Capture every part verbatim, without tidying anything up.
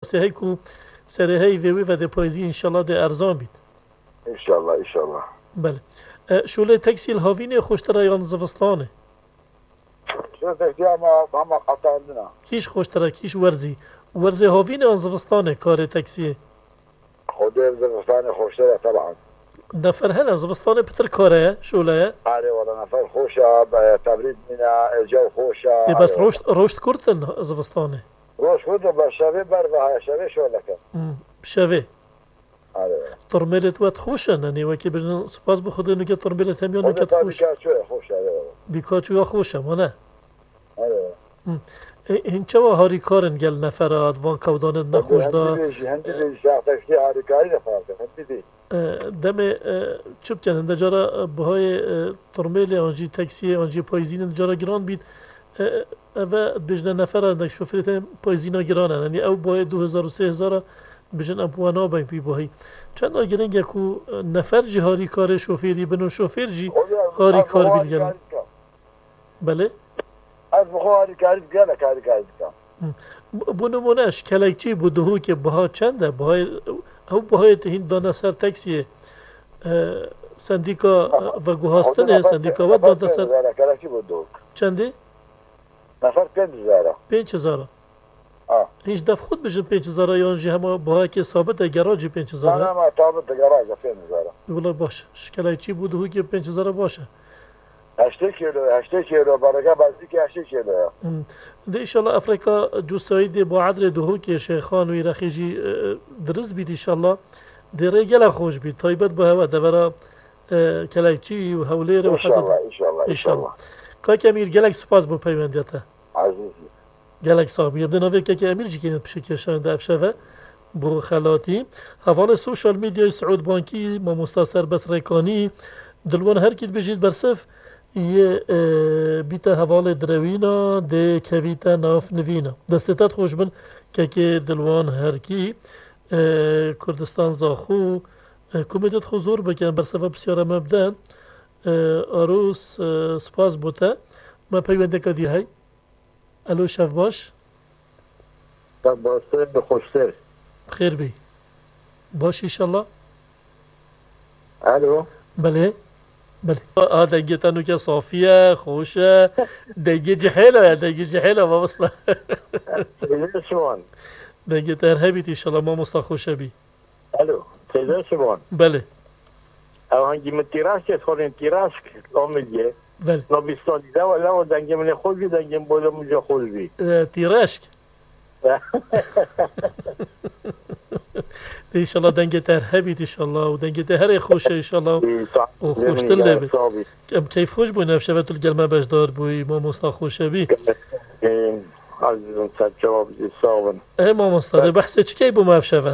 بسه هی کو سر هی وی و د پایزی انشالله د ارزان بید انشالله انشالله. بله شوله تکسیل هاوینه خوشتره یا زوستانه؟ شوله تکسیل اما اما قطعا نه کیش خوشتره کیش ورزی ورزی هاوینه یا زوستانه کار تکسیه؟ خود زوستانه خوشتره طبعا. نفر هل زوستانه پتر کاره شوله؟ آره ولی نفر خوشه تبرید منه جو خوشه. بس رشد رشد کردن زوستانه؟ رشد کردن بر شوه بر و شوه شوله کن. شوه. آره. ترملت وقت خوشن یعنی وقتی بجن سپاس بخوده نگه ترملت همیان نگه خوش. بیکاچوه خوشه. بیکاچوه خوشه مانه. آره. این چه و هاری کارن گل نفرات وان کودان نخوش دا. هندی بیشی هندی بیشی تاکسی هاری کاری نفرده هندی بی. دم چوب کنن دجارا بهای ترمل آنجی تاکسی آنجی پایزین دجارا گران بید و بجن نفرات نک شوفرت پایزینا گرانه یعنی او بای دو هزار و سه هزار بجن ابوانا باید بی باهی چند آگرنگ یکو نفر جی هاری کار شوفیری بنو شوفیر جی هاری کار بیلگرن بله؟ از بخوا هاری کاری بگرد کاری کاری بکن بنمونش کلیچی بودهو که بها چنده بهای او بهای تهین دانه سر تکسیه سندیکا و گوهاستنه سندیکا و دانه سر کلیچی بودهو چنده؟ نفر پنج هزاره پنج هزاره هیچ دفع خود بجن پنج هزاره یا انجی همه باها که ثابت گراجی پنج هزاره؟ نه نه ثابت گراج پنج هزاره ولی باشه کلیچی بودهو که پنج هزاره باشه هشته کیلو هشته کیلو برگه بازی که هشته کیلو ده انشالله افریقا جو سوید با عدل دهو که شیخان و ایرخیجی درست بید انشالله ده گله خوش بید تایبت با هوا دورا کلیچی و هولیر و حتی انشالله انشالله انشالله که که امیر گلک سپاس با پیوندیته عزیزی گلک صاحبی یبده نوی که که امیر جی کنید پشه کشان ده افشوه بو خلاتی حوال سوشال میدیای سعود بانکی ما مستاثر بس ریکانی دلوان هر کید بجید برصف یه بیتا حوال دروینا ده کویتا ناف نوینا دستتت خوش بن که که دلوان هرکی کردستان زاخو کمیدت خوزور بکن بر سبب بسیار مبدن آروس سپاس بوده ما پیونده کدی های الو شف باش باسته بخوشتر خیر بی باش ایشالله الو بله بله آه دنگه تنو که صافیه خوشه دنگه جحیله دنگه جحیله ما مصلا شوان دنگه ترهبیت ایشالله ما مصلا خوشه بی الو تیزه شوان بله او هنگی من تیراش که خورین تیراش آمیلیه بله نابستانی ده ولی او دنگه من خود بی دنگه من بالا مجا خود بی تیراشک ایشالله دنگه ترهبیت ایشالله و دنگه تهر خوشه ایشالله و خوشتر لبید ام کیف خوش بوی نفشه تو الگلمه بجدار بوی ما مستا خوشه بی عزیزم سد جواب دی ساون ای ما مستا بحثه چی که بو مفشه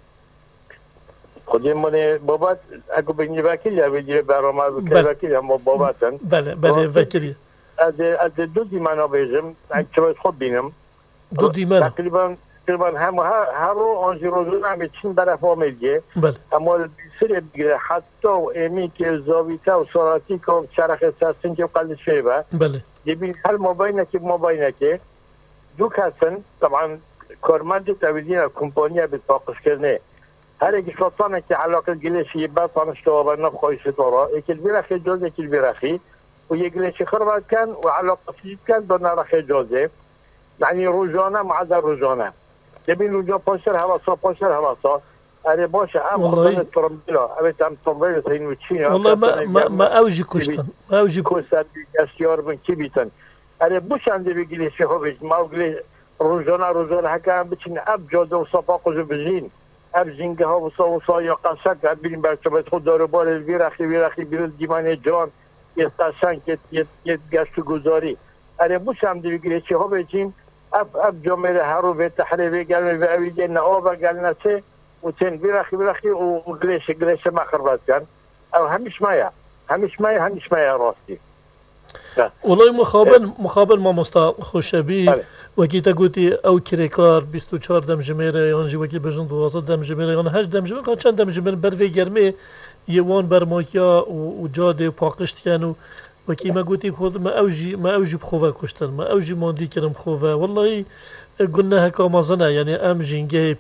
خودی من بابت اگه بینی وکیل یا بینی برامد بکنی وکیل هم بابتن بله بله وکیلی از دو دیمانا بیجم اگه باید خود بینم دو دیمانا تقریبا تقریبا هم هر رو آنجی روزون هم چین برف آمیدگه بله اما بیسر بگیره حتی و امی که زاویته و سراتی که چرخ سرسن که قلد شیبه بله یبین هر مباینه که مباینه که دو کسن طبعا کارمند تاویدین کمپانیه بتاقش کرنه هر اگه شطانه که علاقه گلیشی بعد تانشته و برنب خواهیشت ورا اکل بیرخی جوز اکل بیرخی و یک گلیشی خربت کن و علاقه فیزیک کن دو نرخی جوزه یعنی روزانه معدل روزانه یبین روزا پاشر حواسا پاشر حواسا اره باشه ام خواهد ترمبیلا اوید هم ترمبیلا تا اینو چینه والله ما, ما, ما اوجی کشتن ما اوجی کشتن اسیار بن کی بیتن اره بوشنده بگلیشی خوبیش ما گلی روزانه روزانه حکا هم بچین اب جاده و صفا قوزو بزین اب زنگه ها و سا و سا یا قصک اب بیریم برچه باید خود داره باره ویرخی ویرخی بیرون دیمان جان یه قصنگ یه گشت گذاری اره بوشنده بگلیشی خوبیشیم اب اب جامعه هرو به تحریبی گلمه و اویده نعابه گلنه چه و تن بیرخی بیرخی و گلیش گلیش مخربت کن او همیش مایه همیش مایه همیش مایه راستی والله مخابل مخابل ما مستا خوشبی وکی تا گویی او کریکار بیست و چهار دم جمیره یانجی وکی بجن دوازده دم جمیره یان هشت دم جمیره چند دم جمیره بر وی گرمه یوان بر ماکیا و جاده پاکشت کنو وکی ما گویی خود ما اوجی ما اوجی بخواه کشتن ما اوجی ماندی کردم خواه والله قلنا هکا مازنه یعنی ام جنگه